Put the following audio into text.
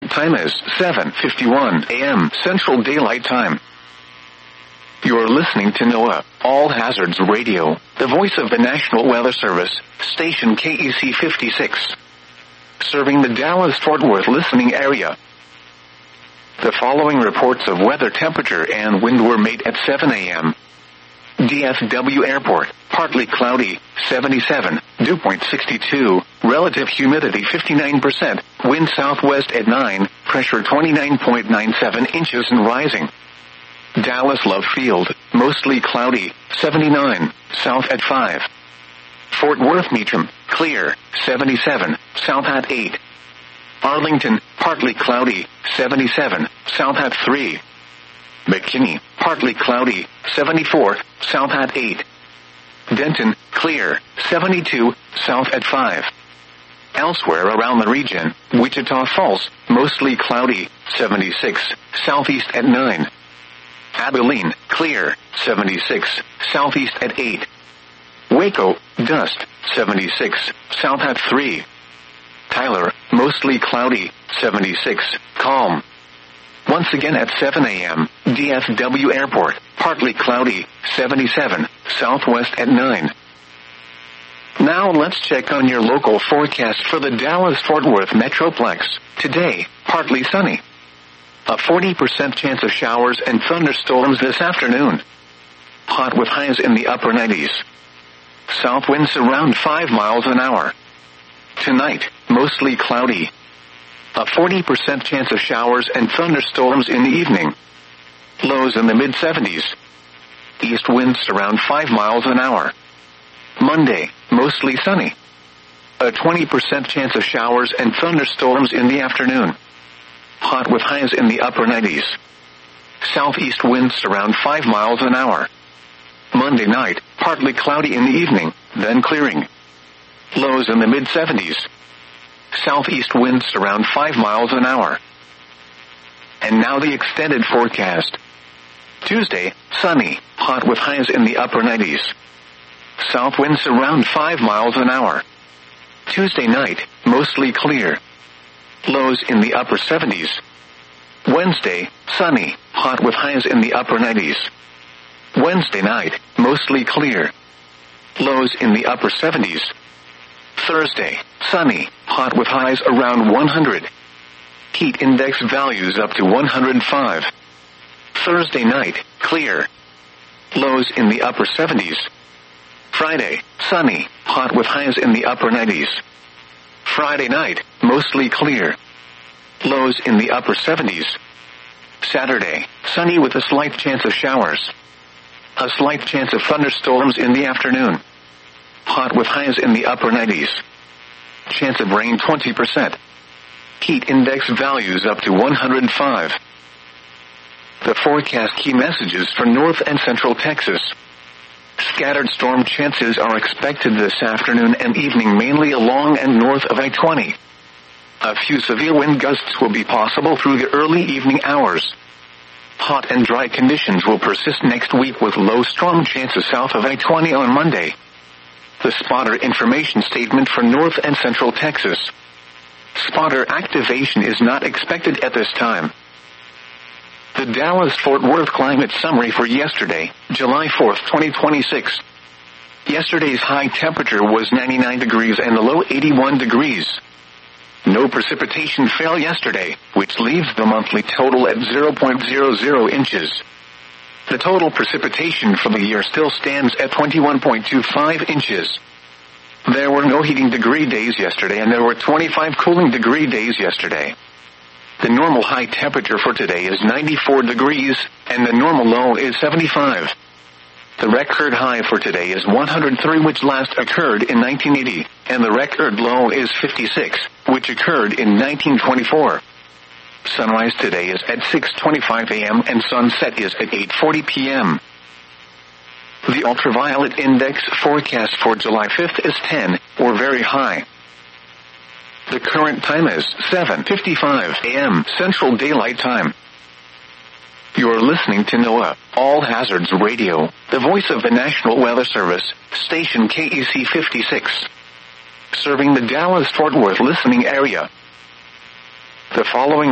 Time is 7:51 a.m. Central Daylight Time. You're listening to NOAA, All Hazards Radio, the voice of the National Weather Service, station KEC 56. Serving the Dallas-Fort Worth listening area. The following reports of weather temperature and wind were made at 7 a.m. DFW Airport, partly cloudy, 77, dew point 62, relative humidity 59%, wind southwest at 9, pressure 29.97 inches and rising. Dallas Love Field, mostly cloudy, 79, south at 5. Fort Worth Meacham, clear, 77, south at 8. Arlington, partly cloudy, 77, south at 3. McKinney, partly cloudy, 74, south at 8. Denton, clear, 72, south at 5. Elsewhere around the region, Wichita Falls, mostly cloudy, 76, southeast at 9. Abilene, clear, 76, southeast at 8. Waco, dust, 76, south at 3. Tyler, mostly cloudy, 76, calm. Once again at 7 a.m., DFW Airport, partly cloudy, 77, southwest at 9. Now let's check on your local forecast for the Dallas-Fort Worth Metroplex. Today, partly sunny. A 40% chance of showers and thunderstorms this afternoon. Hot with highs in the upper 90s. South winds around 5 miles an hour. Tonight, mostly cloudy. A 40% chance of showers and thunderstorms in the evening. Lows in the mid-70s. East winds around 5 miles an hour. Monday, mostly sunny. A 20% chance of showers and thunderstorms in the afternoon. Hot with highs in the upper 90s. Southeast winds around 5 miles an hour. Monday night, partly cloudy in the evening, then clearing. Lows in the mid-70s. Southeast winds around 5 miles an hour. And now the extended forecast. Tuesday, sunny, hot with highs in the upper 90s. South winds around 5 miles an hour. Tuesday night, mostly clear. Lows in the upper 70s. Wednesday, sunny, hot with highs in the upper 90s. Wednesday night, mostly clear. Lows in the upper 70s. Thursday, sunny, hot with highs around 100. Heat index values up to 105. Thursday night, clear. Lows in the upper 70s. Friday, sunny, hot with highs in the upper 90s. Friday night, mostly clear. Lows in the upper 70s. Saturday, sunny with a slight chance of showers. A slight chance of thunderstorms in the afternoon. Hot with highs in the upper 90s. Chance of rain 20%. Heat index values up to 105. The forecast key messages for North and Central Texas. Scattered storm chances are expected this afternoon and evening mainly along and north of I-20. A few severe wind gusts will be possible through the early evening hours. Hot and dry conditions will persist next week with low strong chances south of I-20 on Monday. The spotter information statement for North and Central Texas. Spotter activation is not expected at this time. The Dallas-Fort Worth climate summary for yesterday, July 4, 2026. Yesterday's high temperature was 99 degrees and the low 81 degrees. No precipitation fell yesterday, which leaves the monthly total at 0.00 inches. The total precipitation for the year still stands at 21.25 inches. There were no heating degree days yesterday and there were 25 cooling degree days yesterday. The normal high temperature for today is 94 degrees and the normal low is 75. The record high for today is 103, which last occurred in 1980, and the record low is 56, which occurred in 1924. Sunrise today is at 6:25 a.m. and sunset is at 8:40 p.m. The ultraviolet index forecast for July 5th is 10, or very high. The current time is 7:55 a.m. Central Daylight Time. You're listening to NOAA, All Hazards Radio, the voice of the National Weather Service, station KEC 56. Serving the Dallas-Fort Worth listening area. The following